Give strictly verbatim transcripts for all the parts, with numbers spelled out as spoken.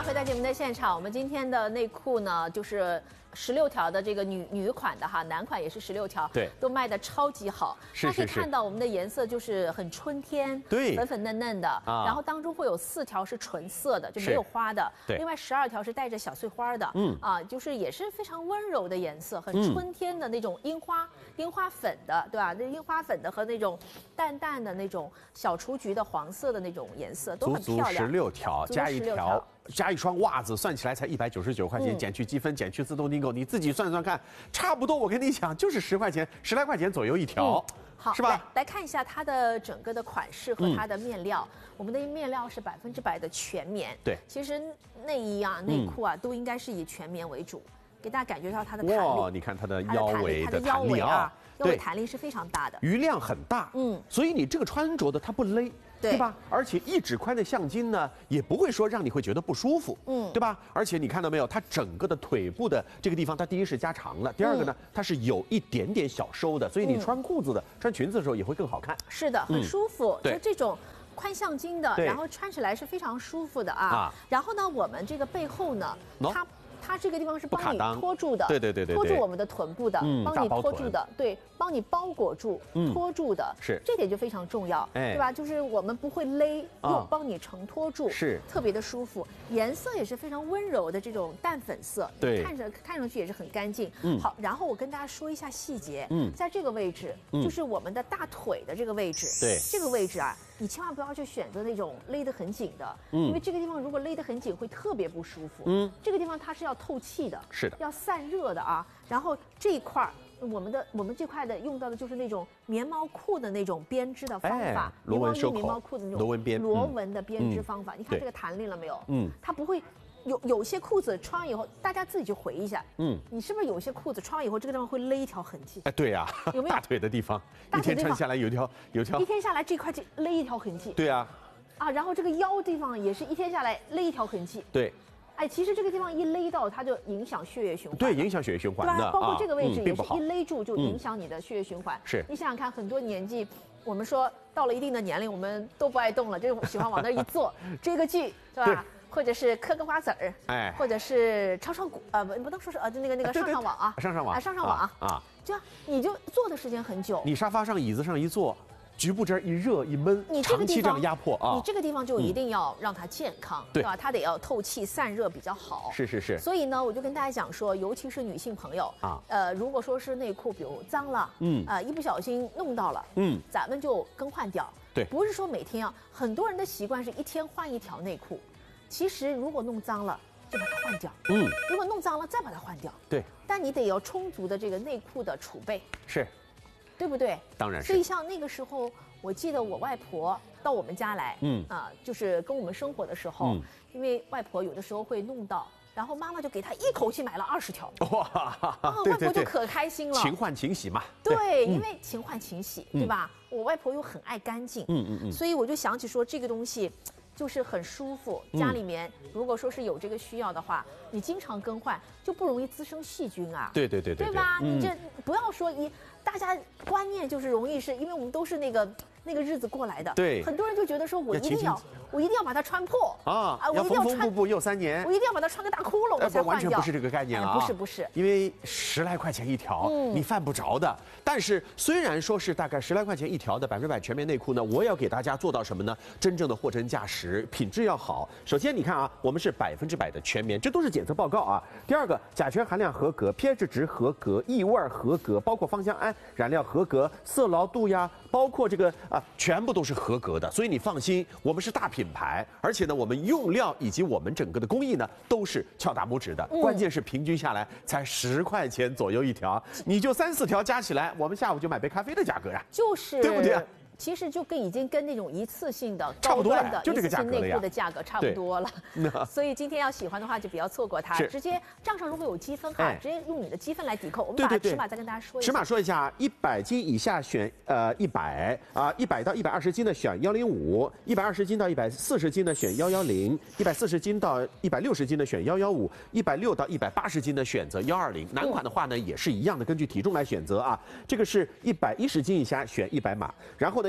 家回到节目的现场，我们今天的内裤呢，就是十六条的这个女女款的哈，男款也是十六条， 对， 都卖的超级好。 是是是。 大家可以看到我们的颜色就是很春天， 对， 粉粉嫩嫩的，啊、然后当中会有四条是纯色的，就没有花的， 对， 另外十二条是带着小碎花的，嗯啊，就是也是非常温柔的颜色，很春天的那种樱花、嗯、樱花粉的，对吧？那樱花粉的和那种淡淡的那种小雏菊的黄色的那种颜色都很漂亮。 足足十六条，加一条。加一双袜子，算起来才一百九十九块钱， 嗯、 减去积分，减去自动订购，你自己算算看，差不多。我跟你讲，就是十块钱，十来块钱左右一条， 嗯、好， 是吧？ 来, 来看一下它的整个的款式和它的面料，嗯、我们的面料是百分之百的全棉。 对， 其实内衣啊、内裤啊、嗯、都应该是以全棉为主，给大家感觉到它的弹力。 哇，你看它的腰围的弹力啊， 腰围弹力是非常大的， 余量很大。嗯，所以你这个穿着的它不勒。对, 对吧？而且一指宽的橡筋呢，也不会说让你会觉得不舒服，嗯，对吧？而且你看到没有，它整个的腿部的这个地方，它第一是加长了，第二个呢，嗯、它是有一点点小收的，所以你穿裤子的、嗯、穿裙子的时候也会更好看。 是的，很舒服。 嗯、 就这种宽橡筋的，然后穿起来是非常舒服的啊。啊然后呢，我们这个背后呢，它。它这个地方是帮你托住的， 对对对对， 托住我们的臀部的， 嗯、 帮你托住的，对，帮你包裹住、嗯、托住的， 是这点就非常重要，哎、对吧？就是我们不会勒，又帮你承托住， 是特别的舒服。颜色也是非常温柔的这种淡粉色， 对， 看着看上去也是很干净。嗯，好，然后我跟大家说一下细节，嗯，在这个位置，嗯、就是我们的大腿的这个位置， 对， 这个位置啊。你千万不要去选择那种勒得很紧的，嗯，因为这个地方如果勒得很紧会特别不舒服。嗯，这个地方它是要透气的， 是的， 要散热的啊。然后这一块我们的我们这块的用到的就是那种棉毛裤的那种编织的方法， 螺纹收口， 棉毛裤的那种螺纹编螺纹的编织方法。 嗯、 你看这个弹力了没有？ 嗯， 它不会。有有些裤子穿完以后，大家自己去回忆一下，嗯，你是不是有些裤子穿完以后，这个地方会勒一条痕迹？ 哎，对呀、啊， 有没有大腿的地方？一天穿下来有条有条， 一天下来这块就勒一条痕迹。 对呀、 啊，啊，然后这个腰地方也是一天下来勒一条痕迹。 对， 哎，其实这个地方一勒到，它就影响血液循环。 对，影响血液循环的， 对吧？包括这个位置也是一勒住就影响你的血液循环。 是， 你想想看，很多年纪，我们说到了一定的年龄，我们都不爱动了，就喜欢往那一坐，追个剧，对吧？或者是嗑个瓜子儿，哎，或者是唱唱鼓，呃，不不能说是呃，那个那个上上网啊， 上上网， 上上网啊，啊，这样你就坐的时间很久。 你沙发上、椅子上一坐，局部这儿一热一闷， 你这个地方长期这样压迫啊， 你这个地方就一定要让它健康，对吧？它得要透气散热比较好。 是是是。 所以呢，我就跟大家讲说，尤其是女性朋友啊，呃，如果说是内裤比如脏了，嗯，呃，一不小心弄到了，嗯，咱们就更换掉。 对， 不是说每天啊，很多人的习惯是一天换一条内裤。其实，如果弄脏了，就把它换掉。嗯，如果弄脏了，再把它换掉。 对， 但你得有充足的这个内裤的储备， 是， 对不对？ 当然是。 所以像那个时候，我记得我外婆到我们家来，嗯啊，就是跟我们生活的时候，嗯、因为外婆有的时候会弄到，然后妈妈就给她一口气买了二十条。哇，啊，外婆就可开心了。 勤换勤洗嘛。 对，对因为勤换勤洗，嗯、对吧？我外婆又很爱干净，嗯嗯嗯，所以我就想起说这个东西。就是很舒服，家里面如果说是有这个需要的话，嗯、你经常更换就不容易滋生细菌啊。 对对对对， 对吧？ 嗯、 你这不要说一，大家观念就是容易是因为我们都是那个那个日子过来的， 对， 很多人就觉得说我一定要我一定要把它穿破啊，啊，我一定要穿缝缝补补又三年， 我一定要把它穿个大窟窿我才换掉。 完全不是这个概念啊， 不是不是， 因为十来块钱一条，嗯、你犯不着的。但是虽然说是大概十来块钱一条的百分之百全棉内裤呢，我也要给大家做到什么呢？真正的货真价实，品质要好。首先你看啊，我们是百分之百的全棉，这都是检测报告啊。第二个，甲醛含量合格 ，pH 值合格，异味合格，包括芳香胺染料合格，色牢度呀，包括这个啊，全部都是合格的。所以你放心，我们是大品牌，而且呢，我们用料以及我们整个的工艺呢，都是敲打拇指的。关键是平均下来才十块钱左右一条，你就三四条加起来，我们下午就买杯咖啡的价格呀， 就是， 对不对？ 其实就跟已经跟那种一次性的差不多高端的就这个价格内裤的价格差不多了。所以今天要喜欢的话就不要错过它，直接账上如果有积分哈，直接用你的积分来抵扣。我们把尺码再跟大家说一下。 尺码说一下，一百斤以下选呃一百啊，一百到一百二十斤的选幺零五，一百二十斤到一百四十斤的选幺幺零，一百四十斤到一百六十斤的选幺幺五，一百六到一百八十斤的选择幺二零。男款的话呢也是一样的，根据体重来选择啊。这个是一百一十斤以下选一百码，然后呢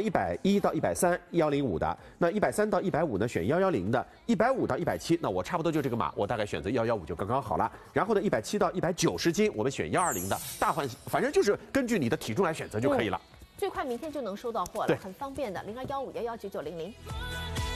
一百一到一百三幺零五的，那一百三到一百五呢选幺幺零的，一百五到一百七，那我差不多就这个码，我大概选择幺幺五就刚刚好了。然后呢，一百七到一百九十斤，我们选幺二零的，大换反正就是根据你的体重来选择就可以了。 嗯、最快明天就能收到货了，很方便的，零二幺五幺幺九九零零。